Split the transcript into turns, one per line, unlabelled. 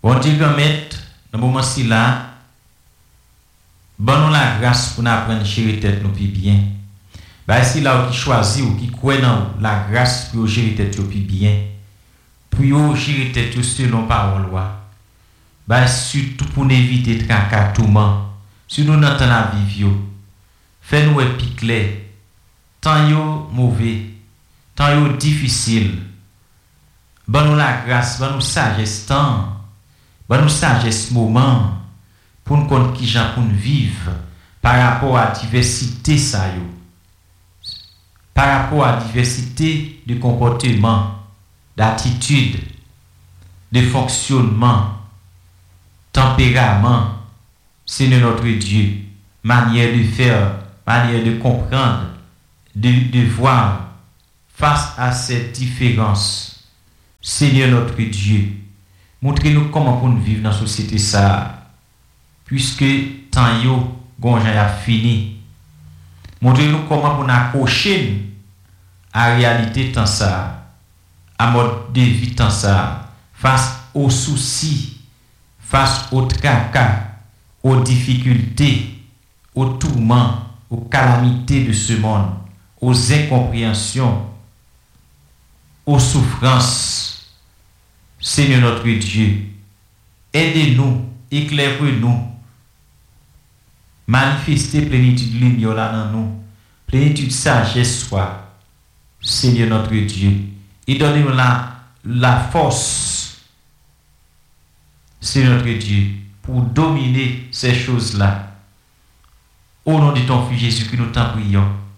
Bon Dieu permette, dans le moment-ci là, bon nous la grâce pour nous apprendre à gérer tête nous plus bien. Bah si là qui choisit ou qui croit dans la grâce pour gérer tête plus bien, pour gérer tête selon parole loi. Bah surtout pour éviter tracas tourment, si nous n'entendons la vivre, fait nous épicle, tant yo mauvais, tant yo difficile. Bon nous la grâce, bon nous sagesse temps, bon nous sagesse moment pour nous connaître qui gens pour nous vivre par rapport à diversité ça yo. Par rapport à diversité de comportement, d'attitude, de fonctionnement, tempérament, Seigneur notre Dieu, manière de faire, manière de comprendre, de voir face à cette différence. Seigneur notre Dieu, montrez-nous comment pour nous vivre dans la société ça, puisque tant yo gonjan a fini. Montrez-nous comment pour nous accrocher à réalité tant ça, à mode de vie tant ça, face aux soucis, face aux tracas, aux difficultés, aux tourments, aux calamités de ce monde, aux incompréhensions, aux souffrances. Seigneur notre Dieu, aidez-nous, éclairez-nous, manifestez plénitude de lumière là dans nous, plénitude sagesse soit. Seigneur notre Dieu, et donnez-nous la force, Seigneur notre Dieu, pour dominer ces choses-là. Au nom de ton Fils Jésus, que nous t'en prions.